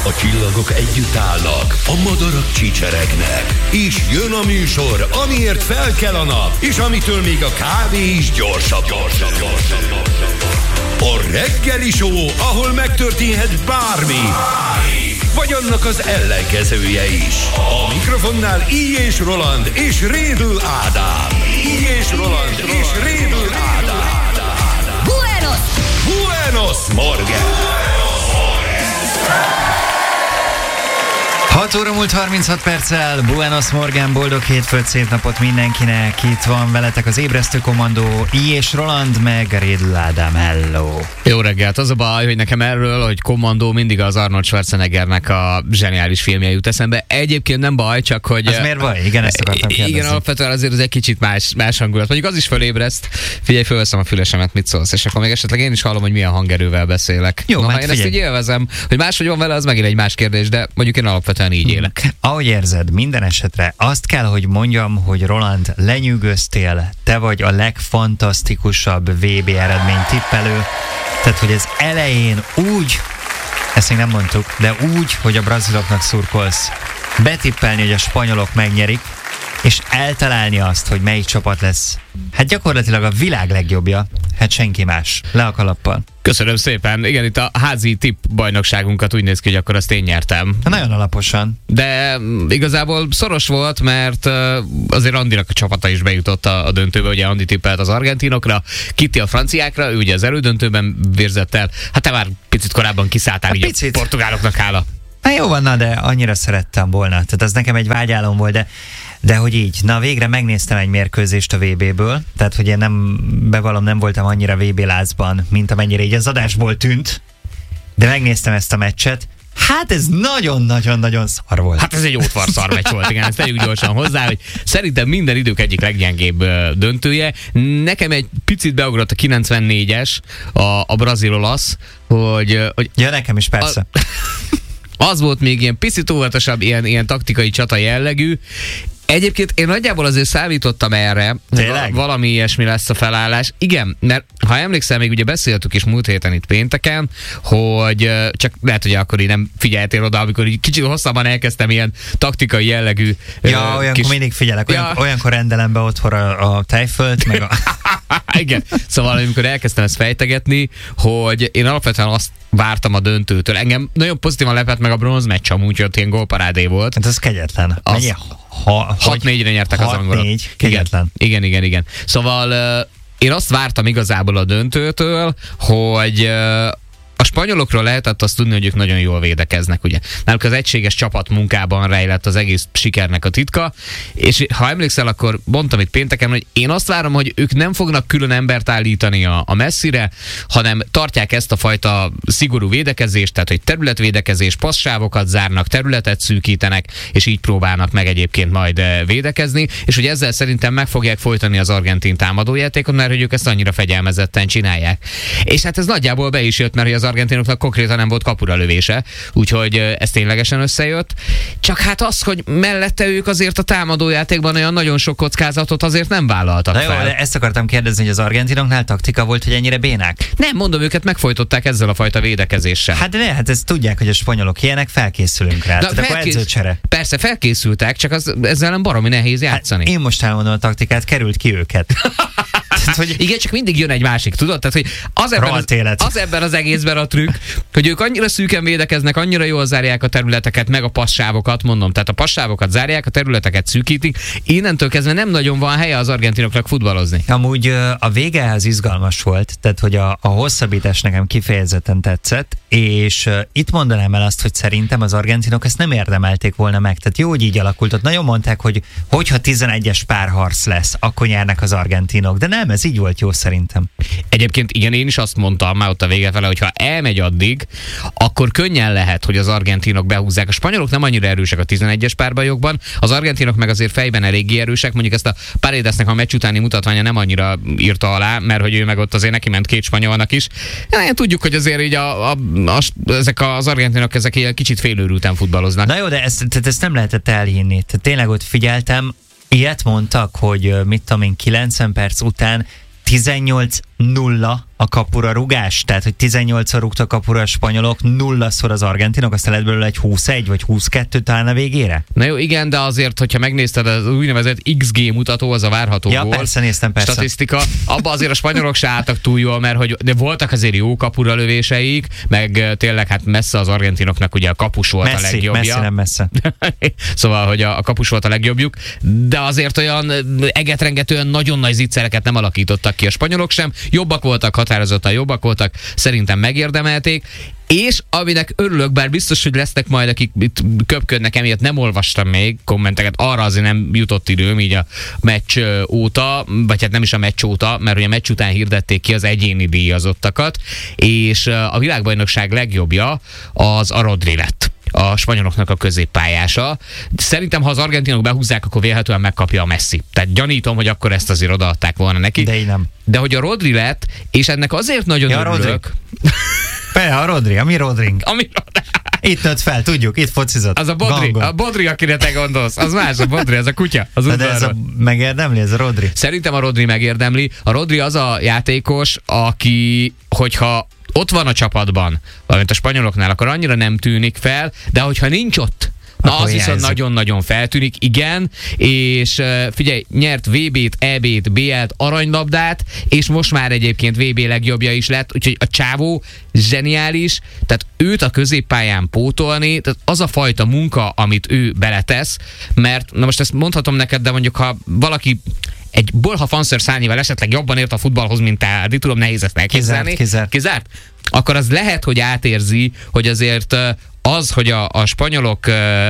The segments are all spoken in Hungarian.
A csillagok együtt állnak, a madarak csicseregnek, és jön a műsor, amiért fel kell a nap, és amitől még a kávé is gyorsabb. A Reggeli Show, ahol megtörténhet bármi. Vagy annak az ellenkezője is. A mikrofonnál I. Roland és Rédl Ádám. I. Roland és Rédl Ádám. Buenos Morgen! 6 óra múlt 36 perccel, Buenos Morgen, boldog hétfőt, szép napot mindenkinek. Itt van veletek az ébresztő kommandó, I. Roland, meg Rédl Ádám, hello. Jó reggelt, az a baj, hogy nekem erről, hogy kommandó, mindig az Arnold Schwarzeneggernek a zseniális filmje jut eszembe. Egyébként nem baj, csak hogy... Az miért baj? Igen, ezt akartam kérdezni. Igen, alapvetően azért az egy kicsit más hangulat. Mondjuk az is fölébreszt. Figyelj, fölveszem a fülesemet, mit szólsz, és akkor még esetleg én is hallom, hogy milyen hangerővel beszélek. Jó, ha én ezt így élvezem, hogy máshogy van vele, az megint egy más kérdés, de mondjuk én alapvetően így élek. Ahogy érzed, minden esetre azt kell, hogy mondjam, hogy Roland, lenyűgöztél, te vagy a legfantasztikusabb VB eredmény tippelő. Tehát, hogy ez elején úgy, ezt még nem mondtuk, de úgy, hogy a braziloknak szurkolsz, betippelni, hogy a spanyolok megnyerik, és eltalálni azt, hogy melyik csapat lesz. Hát gyakorlatilag a világ legjobbja, hát senki más. Le a kalappal. Köszönöm szépen. Igen, itt a házi tipp bajnokságunkat úgy néz ki, hogy akkor azt én nyertem. Nagyon alaposan. De igazából szoros volt, mert azért Andinak a csapata is bejutott a döntőbe, ugye Andi tippelt az argentinokra, Kitty a franciákra, ő ugye az elődöntőben vérzett el. Hát te már picit korábban kiszálltál, így a portugáloknak hála. Na jó van, de annyira szerettem volna. Tehát ez nekem egy vágyálom volt, de hogy így, na végre megnéztem egy mérkőzést a VB-ből, tehát hogy én nem voltam annyira VB lázban, mint amennyire így az adásból tűnt, de megnéztem ezt a meccset. Hát ez nagyon-nagyon-nagyon szar volt. Hát ez egy ótvar szar meccs volt, igen, ezt tegyük gyorsan hozzá, hogy szerintem minden idők egyik leggyengébb döntője. Nekem egy picit beugrott a 94-es, a brazil-olasz, hogy... Ja, nekem is persze. Az volt még ilyen picit óvatosabb, ilyen taktikai csata jellegű. Egyébként én nagyjából azért számítottam erre, hogy valami ilyesmi lesz a felállás. Igen, mert ha emlékszel, még ugye beszéltük is múlt héten itt pénteken, hogy csak lehet, hogy akkor így nem figyeltél oda, amikor így kicsit hosszabban elkezdtem ilyen taktikai jellegű... Ja, olyankor mindig figyelek, olyankor rendelem be otthon a tejfölt, meg a... Igen, szóval amikor elkezdtem ezt fejtegetni, hogy én alapvetően azt vártam a döntőtől. Engem nagyon pozitívan lepett meg a bronzmeccs, amúgy ott ilyen gólparádé volt. Hát ez kegyetlen. 6-4-re nyertek az angolok. 6-4, kegyetlen. Igen. Szóval én azt vártam igazából a döntőtől, hogy a spanyolokról lehetett azt tudni, hogy ők nagyon jól védekeznek, ugye. Náluk az egységes csapatmunkában rejlett az egész sikernek a titka, és ha emlékszel, akkor mondtam itt pénteken, hogy én azt várom, hogy ők nem fognak külön embert állítani a messzire, hanem tartják ezt a fajta szigorú védekezést, tehát hogy területvédekezés, passzávokat zárnak, területet szűkítenek, és így próbálnak meg egyébként majd védekezni, és hogy ezzel szerintem meg fogják folytani az argentin támadójátékot, mert hogy ők ezt annyira fegyelmezetten csinálják. És hát ez nagyjából be is jött, mert az argentinoknak konkrétan nem volt kapura lövése, úgyhogy ez ténylegesen összejött. Csak hát az, hogy mellette ők azért a támadójátékban olyan nagyon sok kockázatot azért nem vállaltak fel. Jó, de ezt akartam kérdezni, hogy az argentinoknál taktika volt, hogy ennyire bénák? Nem, mondom, őket megfojtották ezzel a fajta védekezéssel. Hát ezt tudják, hogy a spanyolok ilyenek, felkészülünk rá. Tehát akkor edzőcsere. Persze, felkészültek, csak ezzel nem baromi nehéz játszani. Hát én most elmondom a taktikát, került ki őket. Tehát, hogy... Igen, csak mindig jön egy másik, tudod? Tehát, hogy az ebben az egészben a trükk, hogy ők annyira szűken védekeznek, annyira jól zárják a területeket, meg a passávokat, mondom, tehát a passávokat zárják, a területeket szűkítik, innentől kezdve nem nagyon van helye az argentinoknak futballozni. Amúgy a vége az izgalmas volt, tehát hogy a hosszabbítás nekem kifejezetten tetszett, és itt mondanám el azt, hogy szerintem az argentinok ezt nem érdemelték volna meg, tehát jó, hogy így alakult, ott nagyon mondták, hogy hogyha 11-es párharc lesz, akkor nyernek az argentinok, de nem, ez így volt jó szerintem. Egyébként igen, én is azt mondtam már ott a vége fele, hogy ha elmegy addig, akkor könnyen lehet, hogy az argentinok behúzzák. A spanyolok nem annyira erősek a 11-es párbajokban, az argentinok meg azért fejben eléggé erősek, mondjuk ezt a Paredesnek a meccs utáni mutatványa nem annyira írta alá, mert hogy ő meg ott azért neki ment két spanyolnak is. Ja, tudjuk, hogy azért így ezek az argentinok ezek ilyen kicsit félőrülten futballoznak. Na jó, de ezt nem lehetett elhinni. Tehát tényleg ott figyeltem, ilyet mondtak, hogy mit tudom én, 90 perc után 18 0 a kapura rugás, tehát hogy 18-szor rúgta a kapura a spanyolok, 0-szor az argentinok, aztán lett belőle egy 21 vagy 22 talán a végére? Na jó, igen, de azért, hogyha megnézted az úgynevezett XG mutató, az a várható Ja, gól, persze, néztem, persze. statisztika, abban azért a spanyolok se álltak túl jól, mert de voltak azért jó kapura lövéseik, meg tényleg hát messze az argentinoknak ugye a kapus volt a legjobbja. Messi, nem messze. Szóval, hogy a kapus volt a legjobbjuk, de azért olyan egetrengetően nagyon nagy zicsereket nem alakítottak ki a spanyolok sem, jobbak voltak, határozottan jobbak voltak, szerintem megérdemelték, és aminek örülök, bár biztos, hogy lesznek majd, akik itt köpködnek emiatt, nem olvastam még kommenteket, arra azért nem jutott időm így a meccs óta, vagy hát nem is a meccs óta, mert ugye a meccs után hirdették ki az egyéni díjazottakat, és a világbajnokság legjobbja az a Rodri lett, a spanyoloknak a középpályása. Szerintem, ha az argentinok behúzzák, akkor vélhetően megkapja a Messi. Tehát gyanítom, hogy akkor ezt azért odaadták volna neki. De én nem. De hogy a Rodri lett, és ennek azért nagyon örülök. A Rodri, a mi Rodrink. Itt nőtt fel, tudjuk, itt focizott. Az a Bodri, akire te gondolsz. Az más, a Bodri, az a kutya. Az de ez megérdemli, ez a Rodri? Szerintem a Rodri megérdemli. A Rodri az a játékos, aki, hogyha ott van a csapatban, valamint a spanyoloknál, akkor annyira nem tűnik fel, de hogyha nincs ott, na az viszont nagyon-nagyon feltűnik, igen, és figyelj, nyert VB-t, EB-t, BL-t, aranylabdát, és most már egyébként VB legjobbja is lett, úgyhogy a csávó zseniális, tehát őt a középpályán pótolni, tehát az a fajta munka, amit ő beletesz, mert, na most ezt mondhatom neked, de mondjuk, ha valaki egy Borja Fanser szárnyival esetleg jobban ért a futballhoz, mint te, de tudom, nehéz ezt elképzelni. Kizárt? Akkor az lehet, hogy átérzi, hogy azért az, hogy a spanyolok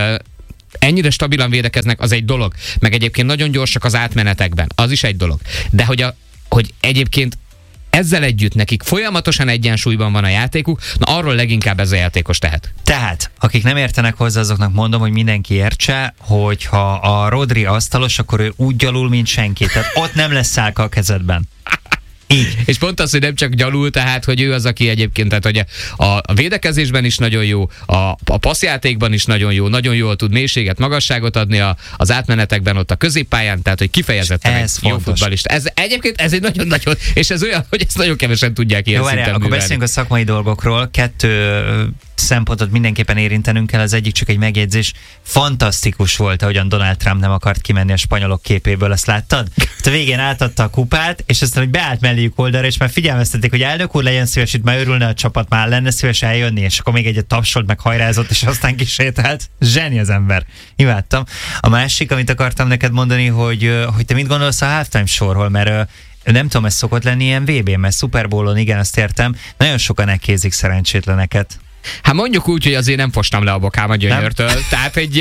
ennyire stabilan védekeznek, az egy dolog. Meg egyébként nagyon gyorsak az átmenetekben. Az is egy dolog. De hogy egyébként ezzel együtt nekik folyamatosan egyensúlyban van a játékuk, na arról leginkább ez a játékos tehet. Tehát, akik nem értenek hozzá, azoknak mondom, hogy mindenki értse, hogyha a Rodri asztalos, akkor ő úgy gyalul, mint senki. Tehát ott nem lesz szálka a kezedben. Így. És pont az, hogy nem csak gyalul, tehát, hogy ő az, aki egyébként, tehát, hogy a védekezésben is nagyon jó, a passzjátékban is nagyon jól tud mélységet, magasságot adni az átmenetekben ott a középpályán, tehát, hogy kifejezetten egy jó futballista. Ez egy nagyon-nagyon, és ez olyan, hogy ezt nagyon kevesen tudják ilyen szinten művelni. Akkor beszéljünk a szakmai dolgokról. 2 szempontot mindenképpen érintenünk kell, az egyik csak egy megjegyzés. Fantasztikus volt, ahogyan Donald Trump nem akart kimenni a spanyolok képéből, azt láttad? A végén átadta a kupát, és aztán, hogy beállt melléjük oldalra, és már figyelmeztették, hogy elnök úr, legyen szíves, itt már örülne a csapat, már lenne szíves eljönni, és akkor még egyet tapsolt, meg hajrázott, és aztán kisétált. Zseni az ember. Imádtam. A másik, amit akartam neked mondani, hogy te mit gondolsz a halftime sorról, mert nem tudom, ez szokott lenni ilyen VB-n, mert Super Bowl-on, igen, azt értem, nagyon sokan elkézik szerencsétleneket. Hát mondjuk úgy, hogy azért nem fostam le a bokám a gyönyörtől. Tehát egy...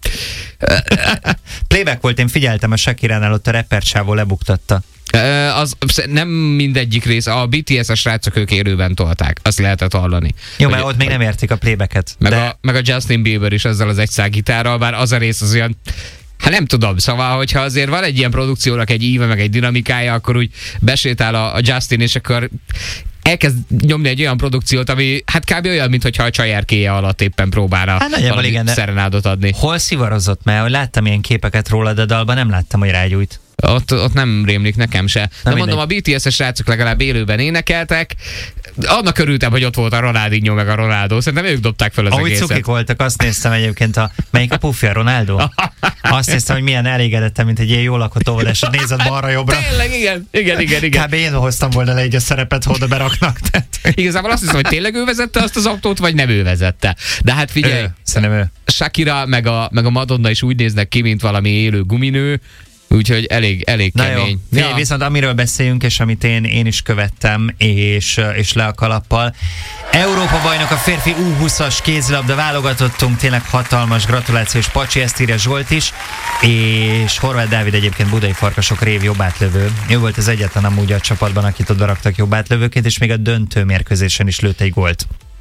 Playback volt, én figyeltem, a Shakiránál ott a rappercsávó lebuktatta. Az nem mindegyik rész, a BTS-es srácok ők élőben tolták, azt lehetett hallani. Jó, mert ott még nem értik a playbacket. Meg a Justin Bieber is ezzel az egyszál gitárral, bár az a rész az olyan... Hát nem tudom, szóval, hogyha azért van egy ilyen produkciónak egy íve, meg egy dinamikája, akkor úgy besétál a Justin, és akkor elkezd nyomni egy olyan produkciót, ami hát kb. Olyan, mintha a csajárkéje alatt éppen próbálna valami szerenádot adni. Hol szivarozott? Mert láttam ilyen képeket róla, de dalban nem láttam, hogy rágyújt. Ott nem rémlik nekem se. De mondom, a BTS-es srácok legalább élőben énekeltek. Annak örültem, hogy ott volt a Ronaldinho meg a Ronaldo. Szerintem ők dobták fel az ahogy egészet. Ahogy cukik voltak, azt néztem egyébként melyik a pufja, Ronaldo? Azt néztem, hogy milyen elégedettem, mint egy ilyen jól lakott óvodás, hogy nézed balra-jobbra. Tényleg, igen. Kb. Én hoztam volna le így a szerepet, ha oda beraknak. Igazából azt hiszem, hogy tényleg ő vezette azt az autót, vagy nem ő vezette. De hát figyelj, szerintem ő. Shakira meg a Madonna is úgy néznek ki, mint valami élő guminő. Úgyhogy elég kemény. Ja. Viszont amiről beszéljünk, és amit én is követtem, és le a kalappal. Európa bajnok a férfi U20-as kézilabda válogatottunk, tényleg hatalmas gratuláció, és Pacsi, ezt írja Zsolt is, és Horváth Dávid egyébként Budai Farkasok rév jobbátlövő. Ő volt az egyetlen amúgy a csapatban, akit oda raktak jobbátlövőként, és még a döntő mérkőzésen is lőtt egy gólt.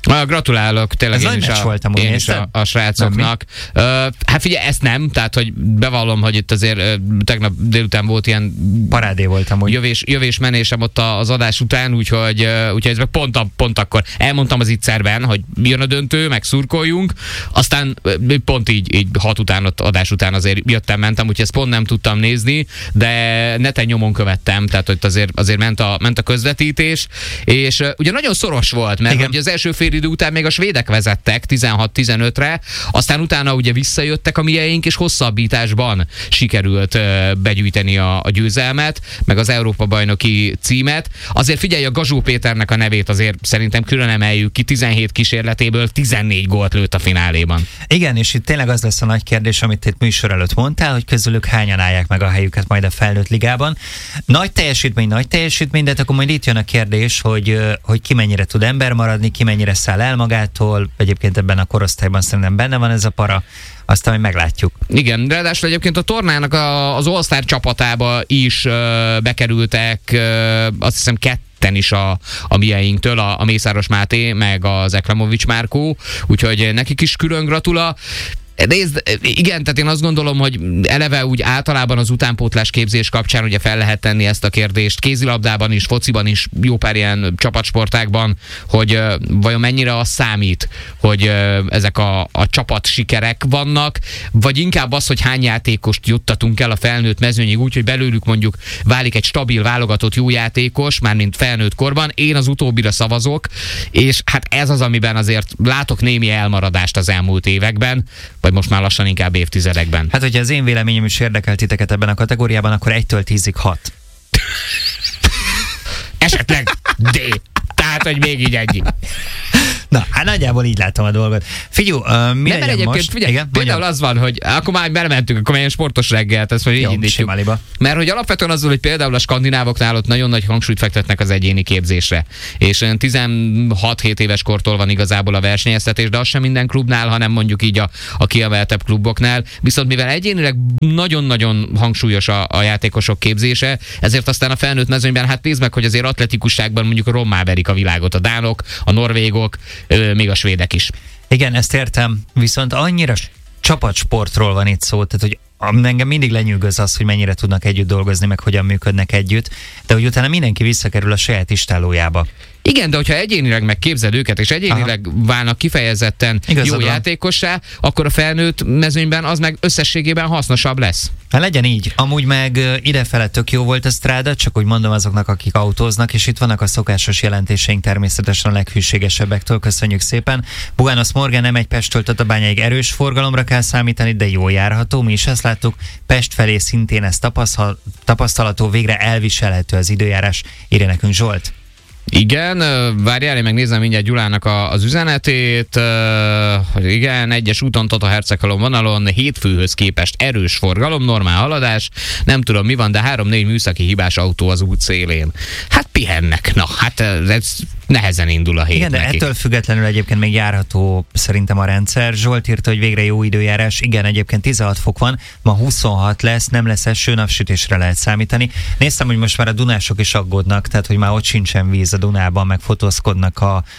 Gratulálok tényleg én is a srácoknak. Hát figyelj, ezt nem, tehát hogy bevallom, hogy itt azért tegnap délután volt ilyen parádé voltam, hogy jövés-menésem ott az adás után, úgyhogy ez meg pont akkor elmondtam az ittszerben, hogy jön a döntő, meg szurkoljunk, aztán pont így 6 után, ott adás után azért mentem, úgyhogy ezt pont nem tudtam nézni, de neten nyomon követtem, tehát hogy azért ment a közvetítés, és ugye nagyon szoros volt, mert ugye az első félidő után még a svédek vezettek 16-15-re, aztán utána ugye visszajöttek a mieink, és hosszabbításban sikerült begyűjteni a győzelmet, meg az Európa-bajnoki címet. Azért figyelj, a Gazsó Péternek a nevét azért szerintem külön emeljük ki, 17 kísérletéből 14 gólt lőtt a fináléban. Igen, és itt tényleg az lesz a nagy kérdés, amit itt műsor előtt mondtál, hogy közülük hányan állják meg a helyüket majd a felnőtt ligában. Nagy teljesítmény, de akkor majd itt jön a kérdés, hogy ki mennyire tud ember maradni, ki mennyire száll el magától. Egyébként ebben a korosztályban szerintem benne van ez a para. Aztán majd meglátjuk. Igen, ráadásul egyébként a tornának az All-Star csapatába is bekerültek, azt hiszem ketten is a mieinktől, a Mészáros Máté, meg az Eklemovics Márkó, úgyhogy nekik is külön gratula. Nézd, igen, tehát én azt gondolom, hogy eleve úgy általában az utánpótlás képzés kapcsán ugye fel lehet tenni ezt a kérdést, kézilabdában is, fociban is, jó pár ilyen csapatsportákban, hogy vajon mennyire az számít, hogy ezek a csapat sikerek vannak, vagy inkább az, hogy hány játékost juttatunk el a felnőtt mezőnyig úgy, hogy belőlük mondjuk válik egy stabil, válogatott jó játékos, mármint felnőtt korban. Én az utóbbira szavazok, és hát ez az, amiben azért látok némi elmaradást az elmúlt években, vagy most már lassan inkább évtizedekben. Hát, hogyha az én véleményem is érdekel titeket ebben a kategóriában, akkor 1-től 10-ig 6. Esetleg D. Tehát, hogy még így egy. Na, hát nagyjából így látom a dolgot. Figyú, mi legyen egyébként, most? Figyelj, igen, például az van, hogy akkor már belementünk, akkor ilyen sportos reggelt, ezt most így indítjuk. Mert hogy alapvetően az, hogy például a skandinávoknál ott nagyon nagy hangsúlyt fektetnek az egyéni képzésre. És 16-7 éves kortól van igazából a versenyeztetés, de az sem minden klubnál, hanem mondjuk így a kiemeltebb kluboknál. Viszont mivel egyénileg nagyon-nagyon hangsúlyos a játékosok képzése, ezért aztán a felnőtt mezőnyben, hát nézd meg, hogy azért atletikusságban mondjuk rommá verik a világot a dánok, a norvégok, még a svédek is. Igen, ezt értem, viszont annyira csapatsportról van itt szó, tehát hogy engem mindig lenyűgöz az, hogy mennyire tudnak együtt dolgozni, meg hogyan működnek együtt, de hogy utána mindenki visszakerül a saját istállójába. Igen, de hogyha egyénileg megképzed őket, és egyénileg válnak kifejezetten jó játékossá, akkor a felnőtt mezőnyben az meg összességében hasznosabb lesz. Hát legyen így. Amúgy meg idefele tök jó volt a Stráda, csak úgy mondom azoknak, akik autóznak, és itt vannak a szokásos jelentéseink természetesen a leghűségesebbektől. Köszönjük szépen. Buenos Morgan, nem egy Pesttől Tatabányáig erős forgalomra kell számítani, de jól járható. Mi is ezt láttuk. Pest felé szintén ez tapasztalható, végre elviselhető az időjárás. Írja nekünk Zsolt. Igen, várjál, én megnézem mindjárt Gyulának az üzenetét, hogy igen, egyes úton Tata-Herceghalom vonalon, hétfőhöz képest erős forgalom, normál haladás, nem tudom mi van, de 3-4 műszaki hibás autó az út szélén. Hát pihennek, na, hát ez nehezen indul a hét. Igen, de neki. Ettől függetlenül egyébként még járható szerintem a rendszer. Zsolt írta, hogy végre jó időjárás. Igen, egyébként 16 fok van, ma 26 lesz, nem lesz eső, napsütésre lehet számítani. Néztem, hogy most már a dunások is aggódnak, tehát hogy már ott sincsen víz a Dunában, meg fotózkodnak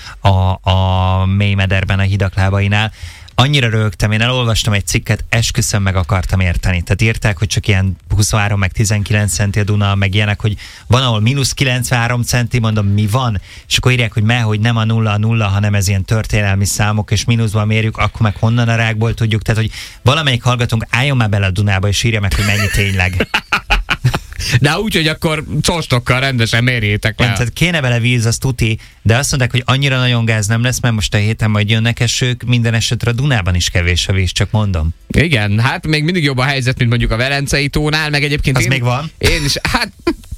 a mélymederben, a hidak lábainál. Annyira rögtem, én elolvastam egy cikket, esküszöm, meg akartam érteni. Tehát írták, hogy csak ilyen 23 meg 19 centi a Duna, meg ilyenek, hogy van, ahol mínusz 93 centi, mondom, mi van? És akkor írják, hogy nem a nulla, hanem ez ilyen történelmi számok, és mínuszban mérjük, akkor meg honnan a rákból tudjuk. Tehát, hogy valamelyik hallgatónk álljon már bele a Dunába, és írja meg, hogy mennyi tényleg. De úgy, hogy akkor costokkal rendesen mérjétek le. Tehát kéne vele víz, az tuti, de azt mondták, hogy annyira nagyon gáz nem lesz, mert most a héten majd jönnek esők, minden esetre a Dunában is kevés a víz, csak mondom. Igen, hát még mindig jobb a helyzet, mint mondjuk a Velencei tónál, meg egyébként az még van. Én is, hát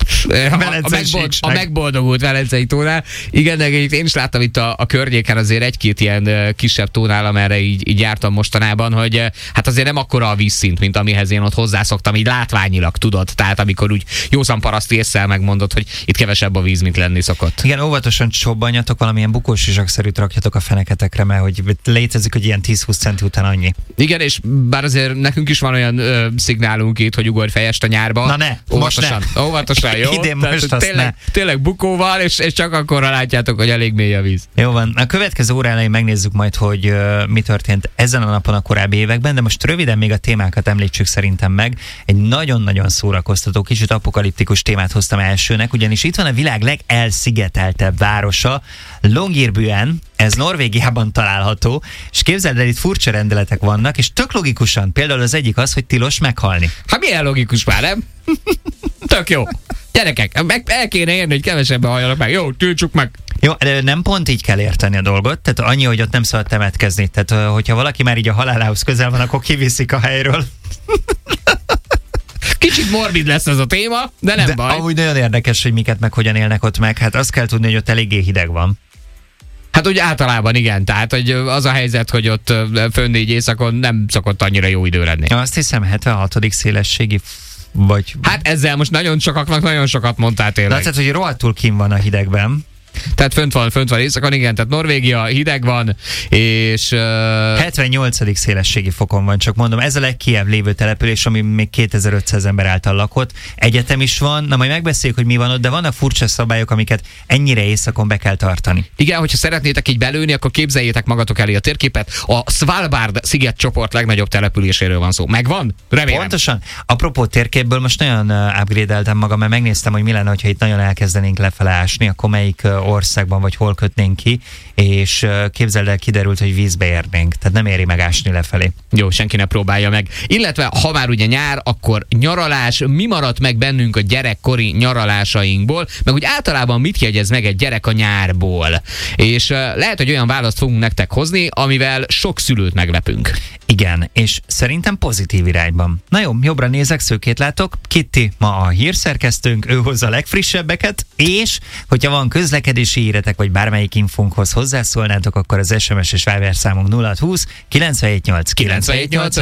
a megboldogult Velencei tónál. Igen, de én is láttam itt a környéken azért egy-két ilyen kisebb tónál, amerre így jártam mostanában, hogy hát azért nem akkora a vízszint, mint amihez én ott hozzászoktam, így látványilag, tudod, tehát amikor úgy józan paraszti ésszel megmondod, hogy itt kevesebb a víz, mint lenni szokott. Igen, óvatosan csobbanjatok, valamilyen bukós zsizsakszerűt rakjatok a feneketekre, mert hogy létezik, hogy ilyen 10-20 centi után annyi. Igen, és bár azért nekünk is van olyan szignálunk itt, hogy ugorj fejest a nyárba. Na ne, Óvatosan, jó? Idén most tényleg bukóval, és csak akkorra látjátok, hogy elég mély a víz. Jó van, a következő óra elején megnézzük majd, hogy mi történt ezen a napon a korábbi években, de most röviden még a témákat említsük szerintem meg. Egy nagyon-nagyon szórakoztató, kicsit apokaliptikus témát hoztam elsőnek, ugyanis itt van a világ legelszigeteltebb városa, Longyearbyen, ez Norvégiában található, és képzeld el, itt furcsa rendeletek vannak, és tök logikusan, például az egyik az, hogy tilos meghalni. Hát milyen logikus már, nem? Tök jó. Gyerekek, el kéne érni, hogy kevesebben halljanak meg. Jó, tiltsuk meg. Jó, de nem pont így kell érteni a dolgot, tehát annyi, hogy ott nem szabad temetkezni. Tehát hogyha valaki már így a halálához közel van, akkor kiviszik a helyről. Kicsit morbid lesz ez a téma, de nem baj. Amúgy nagyon érdekes, hogy miket meg hogyan élnek ott meg. Hát azt kell tudni, hogy ott eléggé hideg van. Hát úgy általában igen, tehát hogy az a helyzet, hogy ott fönn így éjszakon nem szokott annyira jó idő lenni. Azt hiszem 76. szélességi vagy... Hát ezzel most nagyon sokaknak nagyon sokat mondtál tényleg. Tehát, hogy rohadtul kín van a hidegben. Tehát fönt van éjszakon, igen, tehát Norvégia, hideg van, és... 78. szélességi fokon van, csak mondom, ez a legkiebb lévő település, ami még 2500 ember által lakott. Egyetem is van, na majd megbeszéljük, hogy mi van ott, de vannak furcsa szabályok, amiket ennyire éjszakon be kell tartani. Igen, hogyha szeretnétek így belőni, akkor képzeljétek magatok elé a térképet. A Svalbard szigetcsoport legnagyobb településéről van szó. Megvan? Remélem. Pontosan. Apropó térképből most nagyon upgrade-eltem magam, mert megnéztem, hogy mi lenne, hogyha itt nagyon elkezdenénk lefele ásni, akkor melyik országban vagy hol kötnénk ki, és képzeld el, kiderült, hogy vízbe érnénk. Tehát nem éri meg ásni lefelé. Jó, senki ne próbálja meg. Illetve, ha már ugye nyár, akkor nyaralás, mi maradt meg bennünk a gyerekkori nyaralásainkból, meg úgy általában mit jegyez meg egy gyerek a nyárból. És lehet, hogy olyan választ fogunk nektek hozni, amivel sok szülőt meglepünk. Igen, és szerintem pozitív irányban. Na jó, jobbra nézek, szőkét látok. Kitty ma a hírszerkesztőnk, ő hozza a legfrissebbeket, és hogyha van közlekedési híretek, vagy bármelyik infunkhoz hozzászólnátok, akkor az SMS és Viber számunk 0620 978 978.